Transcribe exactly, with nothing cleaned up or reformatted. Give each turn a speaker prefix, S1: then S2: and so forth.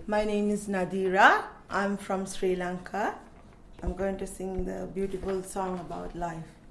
S1: My name is Nadira. I'm from Sri Lanka. I'm going to sing the beautiful song about life.